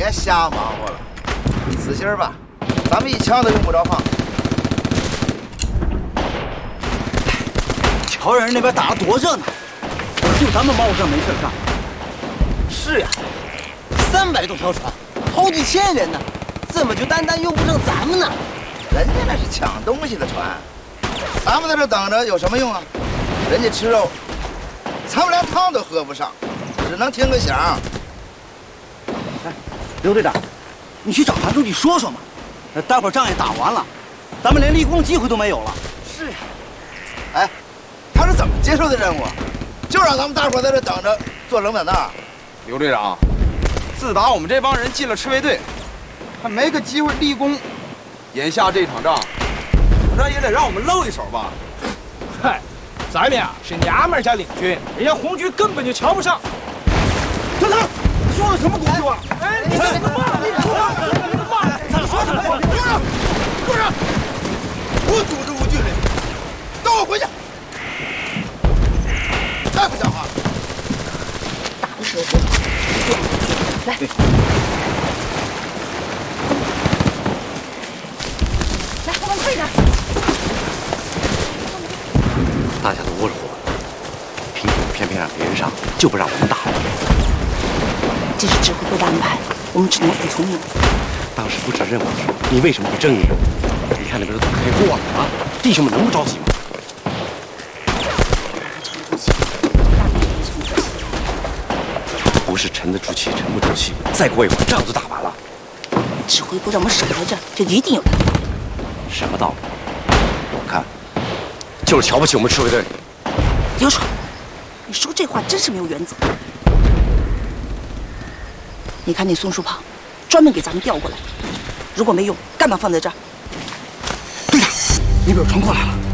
别瞎忙活了，你死心吧，咱们一枪都用不着放。 瞧人那边打得多热闹，就咱们猫这没事干。 是呀，300多条船，好几千人呢，怎么就单单用不上咱们呢？ 人家那是抢东西的船，咱们在这等着有什么用啊？人家吃肉，咱们连汤都喝不上，只能听个响。 哎，刘队长，你去找韩书记说说嘛。待会儿仗也打完了，咱们连立功机会都没有了。 是呀， 哎，他是怎么接受的任务？就让咱们大伙在这等着做冷板凳。 刘队长，自打我们这帮人进了赤卫队，还没个机会立功。眼下这场仗，怎么着也得让我们露一手吧？ 嗨，咱们呀是娘们家领军，人家红军根本就瞧不上。小唐，你说的什么国术啊？哎，你这个骂你骂，咋说怎么说？住手！ 无组织无纪律，跟我回去！再不讲话， 打的时候来。来，我们快点！ 大家都窝着火，凭什么偏偏让别人上，就不让我们打？ 这是指挥部的安排，我们只能服从你。 当时布置任务的时候，你为什么不正义？你看那边都开过了啊，弟兄们能不着急吗？不是沉得住气，沉不住气，再过一会儿仗就打完了。 指挥部让我们守在这儿，就一定有他的道理。 什么道理？我看就是瞧不起我们赤卫队。 刘闯，你说这话真是没有原则。你看那松树炮，专门给咱们调过来，如果没用，干嘛放在这儿？ 队长，那边有船过来了。